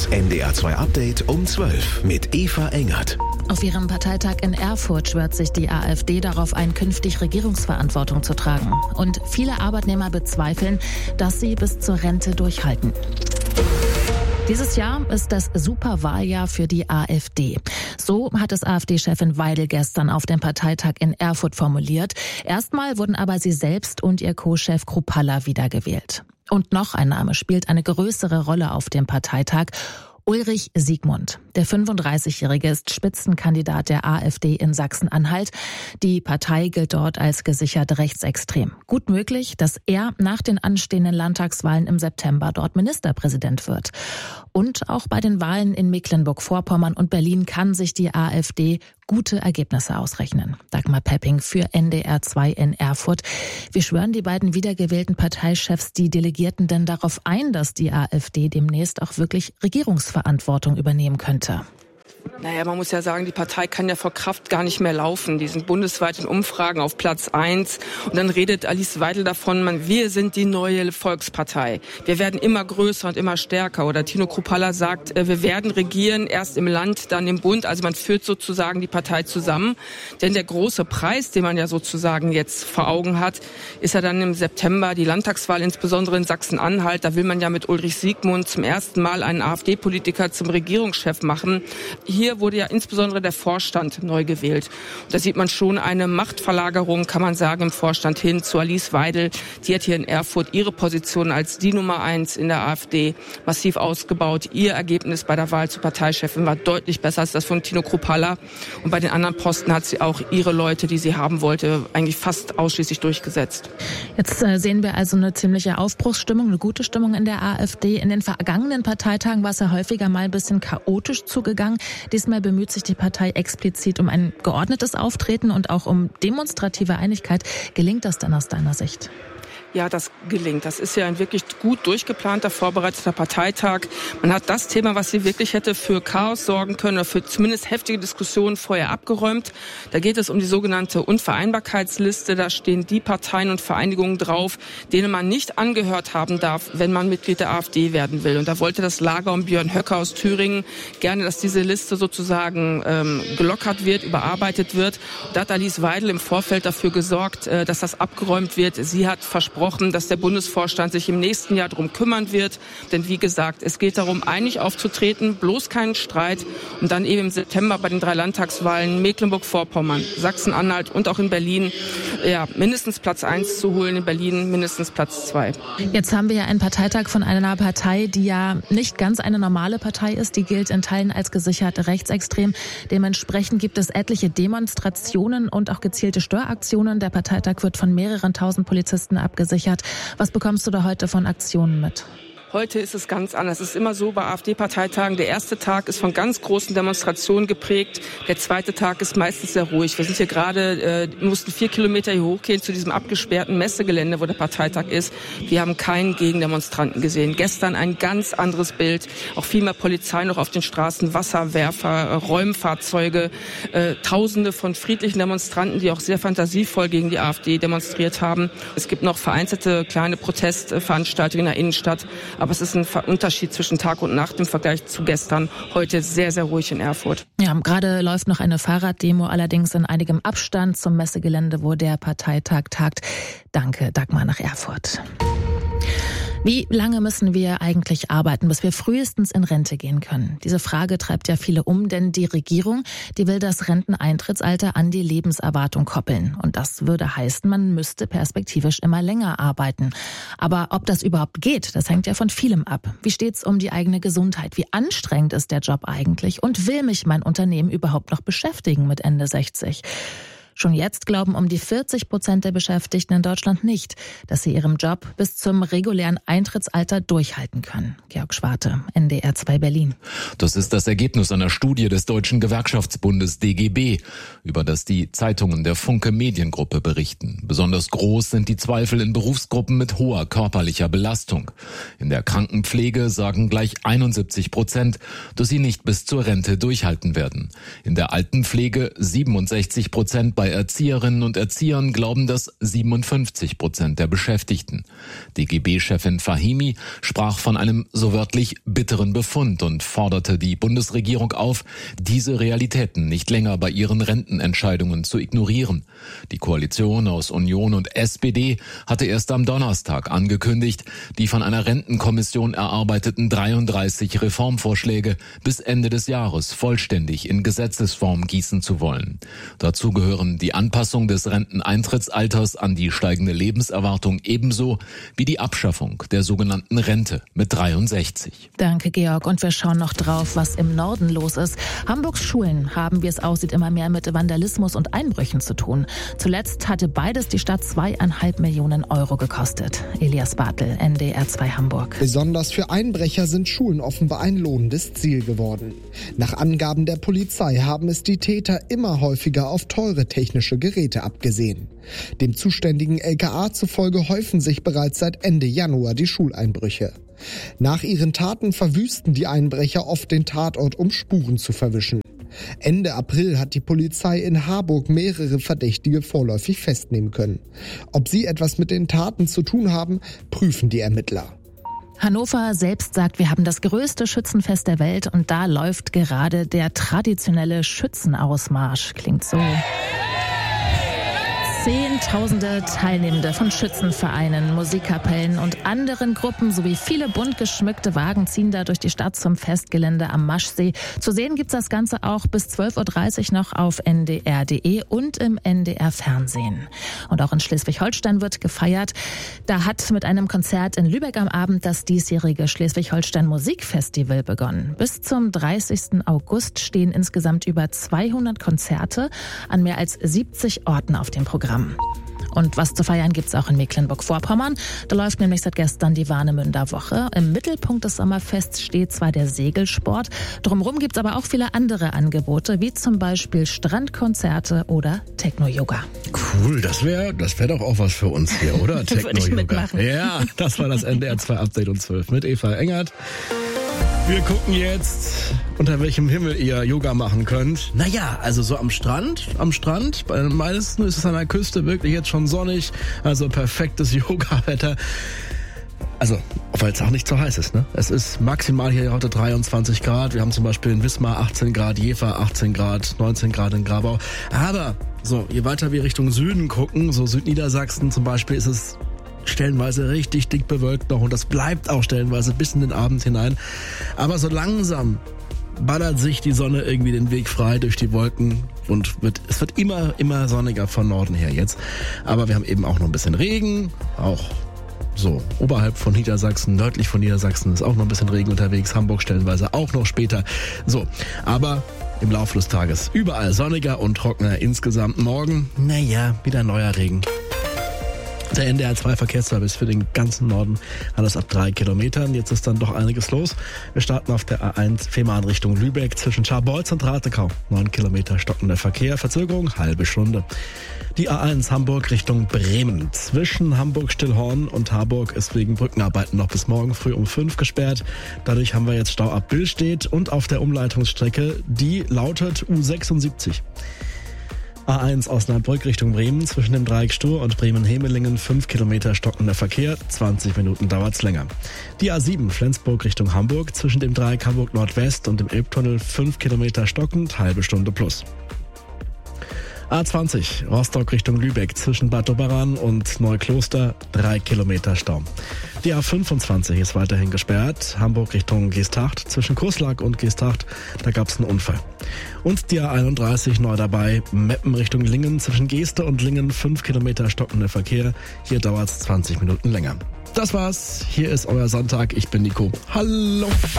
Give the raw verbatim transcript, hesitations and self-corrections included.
N D R zwei Update um zwölf mit Eva Engert. Auf ihrem Parteitag in Erfurt schwört sich die AfD darauf ein, künftig Regierungsverantwortung zu tragen. Und viele Arbeitnehmer bezweifeln, dass sie bis zur Rente durchhalten. Dieses Jahr ist das Superwahljahr für die AfD. So hat es AfD-Chefin Weidel gestern auf dem Parteitag in Erfurt formuliert. Erstmal wurden aber sie selbst und ihr Co-Chef Kruppalla wiedergewählt. Und noch ein Name spielt eine größere Rolle auf dem Parteitag: Ulrich Siegmund. Der fünfunddreißigjährige ist Spitzenkandidat der AfD in Sachsen-Anhalt. Die Partei gilt dort als gesichert rechtsextrem. Gut möglich, dass er nach den anstehenden Landtagswahlen im September dort Ministerpräsident wird. Und auch bei den Wahlen in Mecklenburg-Vorpommern und Berlin kann sich die AfD gute Ergebnisse ausrechnen. Dagmar Pepping für N D R zwei in Erfurt. Wie schwören die beiden wiedergewählten Parteichefs die Delegierten denn darauf ein, dass die AfD demnächst auch wirklich Regierungsverantwortung übernehmen könnte? Naja, man muss ja sagen, die Partei kann ja vor Kraft gar nicht mehr laufen. Die sind bundesweit in Umfragen auf Platz eins. Und dann redet Alice Weidel davon, man, wir sind die neue Volkspartei. Wir werden immer größer und immer stärker. Oder Tino Kruppalla sagt, wir werden regieren, erst im Land, dann im Bund. Also man führt sozusagen die Partei zusammen. Denn der große Preis, den man ja sozusagen jetzt vor Augen hat, ist ja dann im September die Landtagswahl, insbesondere in Sachsen-Anhalt. Da will man ja mit Ulrich Siegmund zum ersten Mal einen AfD-Politiker zum Regierungschef machen. Hier wurde ja insbesondere der Vorstand neu gewählt. Da sieht man schon eine Machtverlagerung, kann man sagen, im Vorstand hin zu Alice Weidel. Die hat hier in Erfurt ihre Position als die Nummer eins in der AfD massiv ausgebaut. Ihr Ergebnis bei der Wahl zur Parteichefin war deutlich besser als das von Tino Kruppalla. Und bei den anderen Posten hat sie auch ihre Leute, die sie haben wollte, eigentlich fast ausschließlich durchgesetzt. Jetzt äh, sehen wir also eine ziemliche Aufbruchsstimmung, eine gute Stimmung in der AfD. In den vergangenen Parteitagen war es ja häufiger mal ein bisschen chaotisch zugegangen. Diesmal bemüht sich die Partei explizit um ein geordnetes Auftreten und auch um demonstrative Einigkeit. Gelingt das denn aus deiner Sicht? Ja, das gelingt. Das ist ja ein wirklich gut durchgeplanter, vorbereiteter Parteitag. Man hat das Thema, was sie wirklich hätte für Chaos sorgen können, oder für zumindest heftige Diskussionen vorher abgeräumt. Da geht es um die sogenannte Unvereinbarkeitsliste. Da stehen die Parteien und Vereinigungen drauf, denen man nicht angehört haben darf, wenn man Mitglied der AfD werden will. Und da wollte das Lager um Björn Höcke aus Thüringen gerne, dass diese Liste sozusagen ähm, gelockert wird, überarbeitet wird. Da hat Alice Weidel im Vorfeld dafür gesorgt, äh, dass das abgeräumt wird. Sie hat versprochen, dass der Bundesvorstand sich im nächsten Jahr darum kümmern wird. Denn wie gesagt, es geht darum, einig aufzutreten, bloß keinen Streit. Und dann eben im September bei den drei Landtagswahlen Mecklenburg-Vorpommern, Sachsen-Anhalt und auch in Berlin ja, mindestens Platz eins zu holen, in Berlin mindestens Platz zwei. Jetzt haben wir ja einen Parteitag von einer Partei, die ja nicht ganz eine normale Partei ist. Die gilt in Teilen als gesichert rechtsextrem. Dementsprechend gibt es etliche Demonstrationen und auch gezielte Störaktionen. Der Parteitag wird von mehreren tausend Polizisten abgesichert. Was bekommst du da heute von Aktionen mit? Heute ist es ganz anders. Es ist immer so bei AfD-Parteitagen, der erste Tag ist von ganz großen Demonstrationen geprägt. Der zweite Tag ist meistens sehr ruhig. Wir sind hier gerade, äh, mussten vier Kilometer hier hochgehen zu diesem abgesperrten Messegelände, wo der Parteitag ist. Wir haben keinen Gegendemonstranten gesehen. Gestern ein ganz anderes Bild. Auch viel mehr Polizei noch auf den Straßen, Wasserwerfer, Räumfahrzeuge, äh, Tausende von friedlichen Demonstranten, die auch sehr fantasievoll gegen die AfD demonstriert haben. Es gibt noch vereinzelte kleine Protestveranstaltungen in der Innenstadt. Aber es ist ein Unterschied zwischen Tag und Nacht im Vergleich zu gestern. Heute sehr, sehr ruhig in Erfurt. Ja, gerade läuft noch eine Fahrraddemo, allerdings in einigem Abstand zum Messegelände, wo der Parteitag tagt. Danke, Dagmar, nach Erfurt. Wie lange müssen wir eigentlich arbeiten, bis wir frühestens in Rente gehen können? Diese Frage treibt ja viele um, denn die Regierung, die will das Renteneintrittsalter an die Lebenserwartung koppeln. Und das würde heißen, man müsste perspektivisch immer länger arbeiten. Aber ob das überhaupt geht, das hängt ja von vielem ab. Wie steht's um die eigene Gesundheit? Wie anstrengend ist der Job eigentlich? Und will mich mein Unternehmen überhaupt noch beschäftigen mit Ende sechzig? Schon jetzt glauben um die vierzig Prozent der Beschäftigten in Deutschland nicht, dass sie ihrem Job bis zum regulären Eintrittsalter durchhalten können. Georg Schwarte, N D R zwei Berlin. Das ist das Ergebnis einer Studie des Deutschen Gewerkschaftsbundes D G B, über das die Zeitungen der Funke Mediengruppe berichten. Besonders groß sind die Zweifel in Berufsgruppen mit hoher körperlicher Belastung. In der Krankenpflege sagen gleich einundsiebzig Prozent, dass sie nicht bis zur Rente durchhalten werden. In der Altenpflege siebenundsechzig Prozent, bei Bei Erzieherinnen und Erziehern glauben das siebenundfünfzig Prozent der Beschäftigten. D G B-Chefin Fahimi sprach von einem so wörtlich bitteren Befund und forderte die Bundesregierung auf, diese Realitäten nicht länger bei ihren Rentenentscheidungen zu ignorieren. Die Koalition aus Union und S P D hatte erst am Donnerstag angekündigt, die von einer Rentenkommission erarbeiteten dreiunddreißig Reformvorschläge bis Ende des Jahres vollständig in Gesetzesform gießen zu wollen. Dazu gehören die Anpassung des Renteneintrittsalters an die steigende Lebenserwartung ebenso wie die Abschaffung der sogenannten Rente mit dreiundsechzig. Danke, Georg. Und wir schauen noch drauf, was im Norden los ist. Hamburgs Schulen haben, wie es aussieht, immer mehr mit Vandalismus und Einbrüchen zu tun. Zuletzt hatte beides die Stadt zweieinhalb Millionen Euro gekostet. Elias Bartel, N D R zwei Hamburg. Besonders für Einbrecher sind Schulen offenbar ein lohnendes Ziel geworden. Nach Angaben der Polizei haben es die Täter immer häufiger auf teure technische Geräte abgesehen. Dem zuständigen L K A zufolge häufen sich bereits seit Ende Januar die Schuleinbrüche. Nach ihren Taten verwüsten die Einbrecher oft den Tatort, um Spuren zu verwischen. Ende April hat die Polizei in Harburg mehrere Verdächtige vorläufig festnehmen können. Ob sie etwas mit den Taten zu tun haben, prüfen die Ermittler. Hannover selbst sagt, wir haben das größte Schützenfest der Welt und da läuft gerade der traditionelle Schützenausmarsch. Klingt so. Zehntausende Teilnehmende von Schützenvereinen, Musikkapellen und anderen Gruppen sowie viele bunt geschmückte Wagen ziehen da durch die Stadt zum Festgelände am Maschsee. Zu sehen gibt's das Ganze auch bis zwölf Uhr dreißig noch auf N D R Punkt D E und im N D R Fernsehen. Und auch in Schleswig-Holstein wird gefeiert. Da hat mit einem Konzert in Lübeck am Abend das diesjährige Schleswig-Holstein Musikfestival begonnen. Bis zum dreißigsten August stehen insgesamt über zweihundert Konzerte an mehr als siebzig Orten auf dem Programm. Und was zu feiern gibt's auch in Mecklenburg-Vorpommern. Da läuft nämlich seit gestern die Warnemünder Woche. Im Mittelpunkt des Sommerfests steht zwar der Segelsport, drumherum gibt's aber auch viele andere Angebote, wie zum Beispiel Strandkonzerte oder Techno-Yoga. Cool, das wäre das wär doch auch was für uns hier, oder? Techno-Yoga. Ja, das war das N D R zwei Update um zwölf mit Eva Engert. Wir gucken jetzt, unter welchem Himmel ihr Yoga machen könnt. Naja, also so am Strand, am Strand. Bei den meisten ist es an der Küste wirklich jetzt schon sonnig. Also perfektes Yoga-Wetter. Also, weil es auch nicht so heiß ist, ne? Es ist maximal hier heute dreiundzwanzig Grad. Wir haben zum Beispiel in Wismar achtzehn Grad, Jever achtzehn Grad, neunzehn Grad in Grabau. Aber, so, je weiter wir Richtung Süden gucken, so Südniedersachsen zum Beispiel, ist es stellenweise richtig dick bewölkt noch und das bleibt auch stellenweise bis in den Abend hinein. Aber so langsam ballert sich die Sonne irgendwie den Weg frei durch die Wolken und wird, es wird immer, immer sonniger von Norden her jetzt. Aber wir haben eben auch noch ein bisschen Regen, auch so oberhalb von Niedersachsen, nördlich von Niedersachsen ist auch noch ein bisschen Regen unterwegs, Hamburg stellenweise auch noch später. So, aber im Laufe des Tages überall sonniger und trockener insgesamt. Morgen, naja, wieder neuer Regen. Der N D R zwei Verkehrsservice für den ganzen Norden, alles ab drei Kilometern. Jetzt ist dann doch einiges los. Wir starten auf der A eins Fehmarn Richtung Lübeck zwischen Scharbeutz und Ratekau. Neun Kilometer stockender Verkehr, Verzögerung halbe Stunde. Die A eins Hamburg Richtung Bremen. Zwischen Hamburg-Stillhorn und Harburg ist wegen Brückenarbeiten noch bis morgen früh um fünf gesperrt. Dadurch haben wir jetzt Stau ab Billstedt und auf der Umleitungsstrecke, die lautet U sechsundsiebzig. A eins Osnabrück Richtung Bremen, zwischen dem Dreieck Stur und Bremen-Hemelingen fünf Kilometer stockender Verkehr, zwanzig Minuten dauert's länger. Die A sieben Flensburg Richtung Hamburg, zwischen dem Dreieck Hamburg Nordwest und dem Elbtunnel fünf Kilometer stockend, halbe Stunde plus. A zwanzig Rostock Richtung Lübeck, zwischen Bad Doberan und Neukloster drei Kilometer Stau. Die A fünfundzwanzig ist weiterhin gesperrt, Hamburg Richtung Geesthacht, zwischen Kurslack und Geesthacht, da gab's einen Unfall. Und die A einunddreißig neu dabei, Meppen Richtung Lingen, zwischen Geeste und Lingen fünf Kilometer stockender Verkehr, hier dauert's zwanzig Minuten länger. Das war's, hier ist euer Sonntag, ich bin Nico. Hallo!